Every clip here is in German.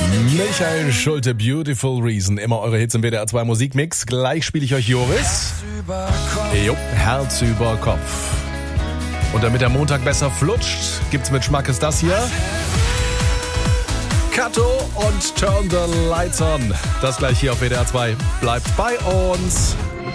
Michael Schulte, Beautiful Reason. Immer eure Hits im WDR 2 Musikmix. Gleich spiele ich euch Joris. Herz über Kopf. Und damit der Montag besser flutscht, gibt's mit Schmackes das hier. Kato und Turn the Lights On. Das gleich hier auf WDR 2. Bleibt bei uns.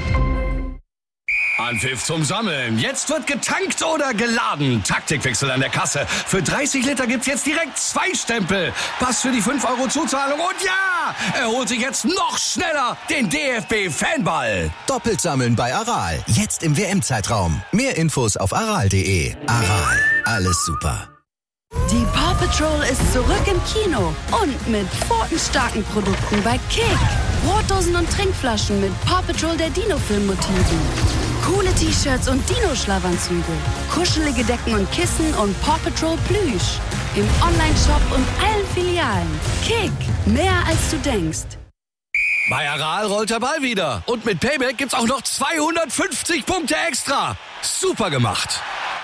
Anpfiff zum Sammeln. Jetzt wird getankt oder geladen. Taktikwechsel an der Kasse. Für 30 Liter gibt's jetzt direkt 2 Stempel. Pass für die 5 € Zuzahlung. Und ja, er holt sich jetzt noch schneller den DFB-Fanball. Doppelt sammeln bei Aral. Jetzt im WM-Zeitraum. Mehr Infos auf aral.de. Aral. Alles super. Die Paw Patrol ist zurück im Kino und mit pfotenstarken Produkten bei Kick. Brotdosen und Trinkflaschen mit Paw Patrol der Dino-Film-Motiven. Coole T-Shirts und Dino-Schlafanzüge. Kuschelige Decken und Kissen und Paw Patrol Plüsch. Im Online-Shop und allen Filialen. Kick, mehr als du denkst. Bei Aral rollt der Ball wieder. Und mit Payback gibt's auch noch 250 Punkte extra. Super gemacht.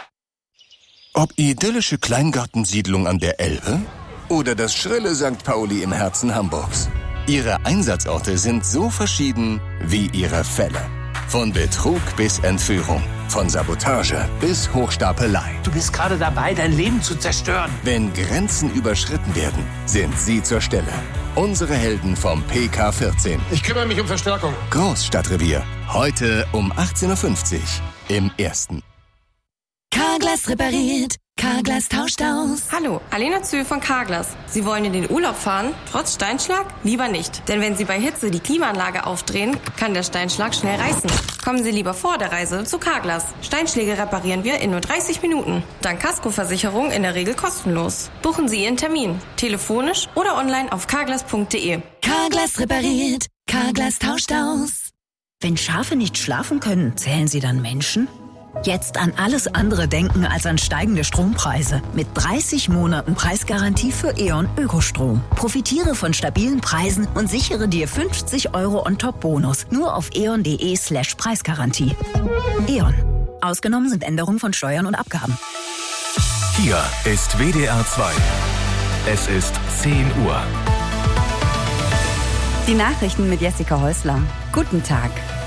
Ob idyllische Kleingartensiedlung an der Elbe oder das schrille St. Pauli im Herzen Hamburgs. Ihre Einsatzorte sind so verschieden wie ihre Fälle. Von Betrug bis Entführung, von Sabotage bis Hochstapelei. Du bist gerade dabei, dein Leben zu zerstören. Wenn Grenzen überschritten werden, sind sie zur Stelle. Unsere Helden vom PK14. Ich kümmere mich um Verstärkung. Großstadtrevier. Heute um 18.50 Uhr im Ersten. Carglass repariert, Carglass tauscht aus. Hallo, Alena Zühl von Carglass. Sie wollen in den Urlaub fahren, trotz Steinschlag? Lieber nicht. Denn wenn Sie bei Hitze die Klimaanlage aufdrehen, kann der Steinschlag schnell reißen. Kommen Sie lieber vor der Reise zu Carglass. Steinschläge reparieren wir in nur 30 Minuten. Dank Kaskoversicherung in der Regel kostenlos. Buchen Sie Ihren Termin. Telefonisch oder online auf carglass.de. Carglass repariert, Carglass tauscht aus. Wenn Schafe nicht schlafen können, zählen sie dann Menschen? Jetzt an alles andere denken als an steigende Strompreise. Mit 30 Monaten Preisgarantie für E.ON Ökostrom. Profitiere von stabilen Preisen und sichere dir 50 € On-Top-Bonus. Nur auf eon.de/Preisgarantie. E.ON. Ausgenommen sind Änderungen von Steuern und Abgaben. Hier ist WDR 2. Es ist 10 Uhr. Die Nachrichten mit Jessica Häusler. Guten Tag.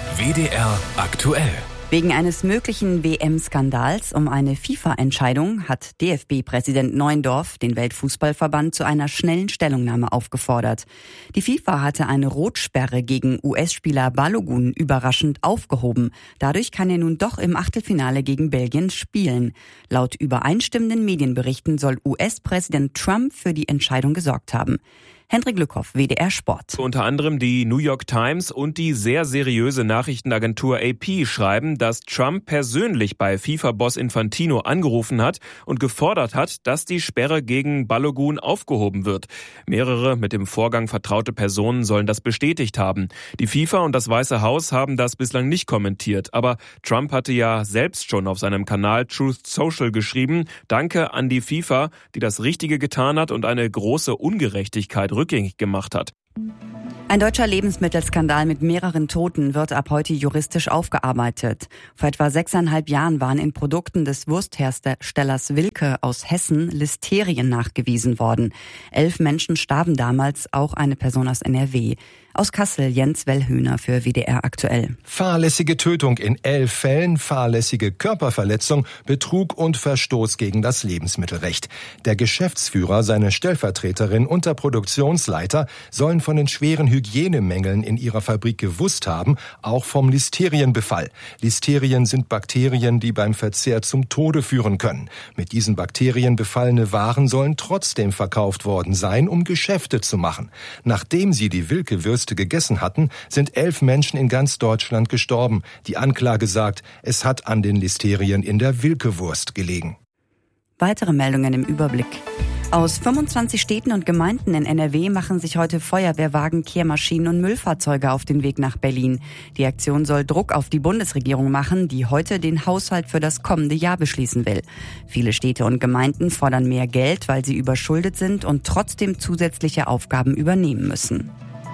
WDR aktuell. Wegen eines möglichen WM-Skandals um eine FIFA-Entscheidung hat DFB-Präsident Neuendorf den Weltfußballverband zu einer schnellen Stellungnahme aufgefordert. Die FIFA hatte eine Rotsperre gegen US-Spieler Balogun überraschend aufgehoben. Dadurch kann er nun doch im Achtelfinale gegen Belgien spielen. Laut übereinstimmenden Medienberichten soll US-Präsident Trump für die Entscheidung gesorgt haben. Hendrik Lückhoff, WDR Sport. Unter anderem die New York Times und die sehr seriöse Nachrichtenagentur AP schreiben, dass Trump persönlich bei FIFA-Boss Infantino angerufen hat und gefordert hat, dass die Sperre gegen Balogun aufgehoben wird. Mehrere mit dem Vorgang vertraute Personen sollen das bestätigt haben. Die FIFA und das Weiße Haus haben das bislang nicht kommentiert. Aber Trump hatte ja selbst schon auf seinem Kanal Truth Social geschrieben, Danke an die FIFA, die das Richtige getan hat und eine große Ungerechtigkeit rückgängig gemacht hat. Ein deutscher Lebensmittelskandal mit mehreren Toten wird ab heute juristisch aufgearbeitet. Vor etwa 6,5 Jahren waren in Produkten des Wurstherstellers Wilke aus Hessen Listerien nachgewiesen worden. 11 Menschen starben damals, auch eine Person aus NRW. Aus Kassel, Jens Wellhöhner für WDR aktuell. Fahrlässige Tötung in 11 Fällen, fahrlässige Körperverletzung, Betrug und Verstoß gegen das Lebensmittelrecht. Der Geschäftsführer, seine Stellvertreterin und der Produktionsleiter sollen von den schweren Hygienemängeln in ihrer Fabrik gewusst haben, auch vom Listerienbefall. Listerien sind Bakterien, die beim Verzehr zum Tode führen können. Mit diesen Bakterien befallene Waren sollen trotzdem verkauft worden sein, um Geschäfte zu machen. Nachdem sie die Wilke-Würste gegessen hatten, sind 11 Menschen in ganz Deutschland gestorben. Die Anklage sagt, es hat an den Listerien in der Wilke-Wurst gelegen. Weitere Meldungen im Überblick. Aus 25 Städten und Gemeinden in NRW machen sich heute Feuerwehrwagen, Kehrmaschinen und Müllfahrzeuge auf den Weg nach Berlin. Die Aktion soll Druck auf die Bundesregierung machen, die heute den Haushalt für das kommende Jahr beschließen will. Viele Städte und Gemeinden fordern mehr Geld, weil sie überschuldet sind und trotzdem zusätzliche Aufgaben übernehmen müssen.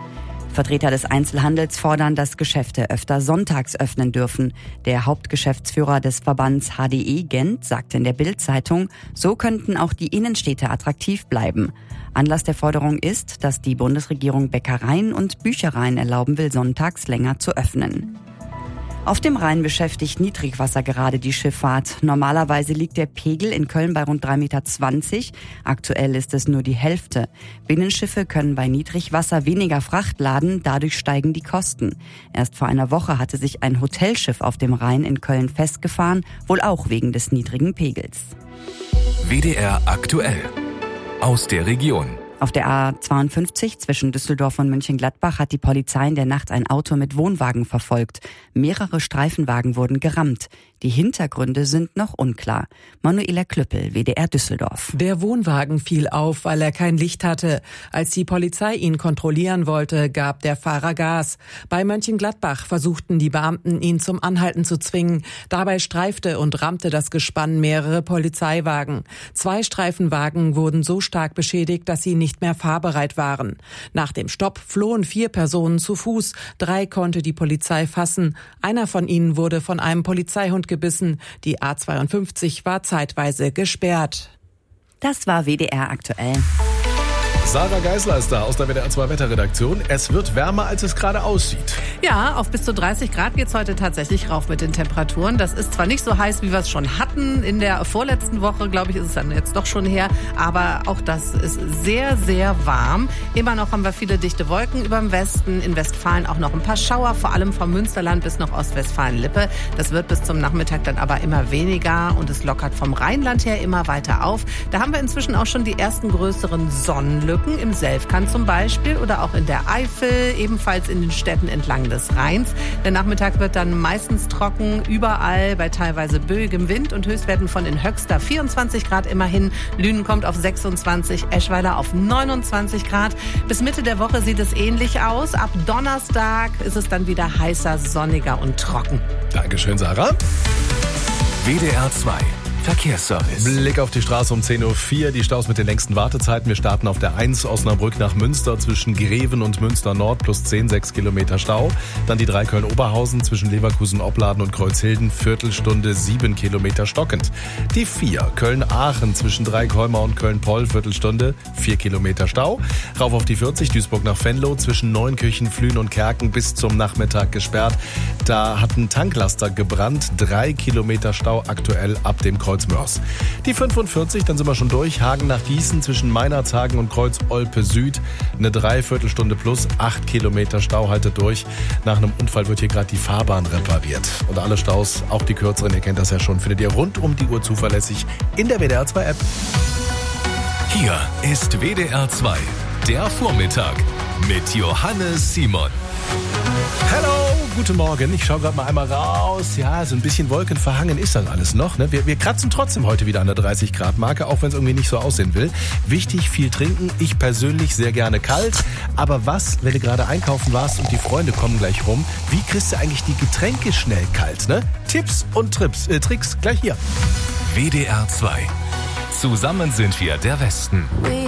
Vertreter des Einzelhandels fordern, dass Geschäfte öfter sonntags öffnen dürfen. Der Hauptgeschäftsführer des Verbands HDE Gent sagte in der Bild-Zeitung, so könnten auch die Innenstädte attraktiv bleiben. Anlass der Forderung ist, dass die Bundesregierung Bäckereien und Büchereien erlauben will, sonntags länger zu öffnen. Auf dem Rhein beschäftigt Niedrigwasser gerade die Schifffahrt. Normalerweise liegt der Pegel in Köln bei rund 3,20 Meter. Aktuell ist es nur die Hälfte. Binnenschiffe können bei Niedrigwasser weniger Fracht laden, dadurch steigen die Kosten. Erst vor einer Woche hatte sich ein Hotelschiff auf dem Rhein in Köln festgefahren, wohl auch wegen des niedrigen Pegels. WDR aktuell. Aus der Region. Auf der A52 zwischen Düsseldorf und Mönchengladbach hat die Polizei in der Nacht ein Auto mit Wohnwagen verfolgt. Mehrere Streifenwagen wurden gerammt. Die Hintergründe sind noch unklar. Manuela Klüppel, WDR Düsseldorf. Der Wohnwagen fiel auf, weil er kein Licht hatte. Als die Polizei ihn kontrollieren wollte, gab der Fahrer Gas. Bei Mönchengladbach versuchten die Beamten, ihn zum Anhalten zu zwingen. Dabei streifte und rammte das Gespann mehrere Polizeiwagen. 2 Streifenwagen wurden so stark beschädigt, dass sie nicht mehr fahrbereit waren. Nach dem Stopp flohen 4 Personen zu Fuß. 3 konnte die Polizei fassen. Einer von ihnen wurde von einem Polizeihund gebissen. Die A52 war zeitweise gesperrt. Das war WDR aktuell. Sarah Geisler ist da aus der WDR 2 Wetterredaktion. Es wird wärmer, als es gerade aussieht. Ja, auf bis zu 30 Grad geht's heute tatsächlich rauf mit den Temperaturen. Das ist zwar nicht so heiß, wie wir es schon hatten. In der vorletzten Woche, glaube ich, ist es dann jetzt doch schon her. Aber auch das ist sehr, sehr warm. Immer noch haben wir viele dichte Wolken über dem Westen. In Westfalen auch noch ein paar Schauer, vor allem vom Münsterland bis nach Ostwestfalen-Lippe. Das wird bis zum Nachmittag dann aber immer weniger und es lockert vom Rheinland her immer weiter auf. Da haben wir inzwischen auch schon die ersten größeren Sonnenlücken. Im Selfkant zum Beispiel oder auch in der Eifel, ebenfalls in den Städten entlang des Rheins. Der Nachmittag wird dann meistens trocken, überall bei teilweise böigem Wind und Höchstwerten von in Höxter 24 Grad immerhin. Lünen kommt auf 26, Eschweiler auf 29 Grad. Bis Mitte der Woche sieht es ähnlich aus. Ab Donnerstag ist es dann wieder heißer, sonniger und trocken. Dankeschön, Sarah. WDR 2 Verkehrsservice. Blick auf die Straße um 10.04 Uhr, die Staus mit den längsten Wartezeiten. Wir starten auf der 1 Osnabrück nach Münster zwischen Greven und Münster Nord plus 10, 6 Kilometer Stau. Dann die 3 Köln-Oberhausen zwischen Leverkusen-Opladen und Kreuzhilden, Viertelstunde 7 Kilometer stockend. Die 4 Köln-Aachen zwischen Dreikolmar und Köln-Poll, Viertelstunde 4 Kilometer Stau. Rauf auf die 40 Duisburg nach Venlo zwischen Neunkirchen, Flühen und Kerken bis zum Nachmittag gesperrt. Da hat ein Tanklaster gebrannt, 3 Kilometer Stau aktuell ab dem Kreuzmörs. Die 45, dann sind wir schon durch. Hagen nach Gießen zwischen Meinerzhagen und Kreuz-Olpe Süd. Eine Dreiviertelstunde plus 8 Kilometer Stau haltet durch. Nach einem Unfall wird hier gerade die Fahrbahn repariert. Und alle Staus, auch die kürzeren, ihr kennt das ja schon, findet ihr rund um die Uhr zuverlässig in der WDR 2 App. Hier ist WDR 2, der Vormittag mit Johannes Simon. Hello, guten Morgen. Ich schaue gerade mal einmal raus. Ja, so ein bisschen wolkenverhangen ist dann alles noch. Ne? Wir kratzen trotzdem heute wieder an der 30-Grad-Marke, auch wenn es irgendwie nicht so aussehen will. Wichtig, viel trinken. Ich persönlich sehr gerne kalt. Aber was, wenn du gerade einkaufen warst und die Freunde kommen gleich rum, wie kriegst du eigentlich die Getränke schnell kalt? Ne? Tipps und Tricks gleich hier. WDR 2. Zusammen sind wir der Westen. We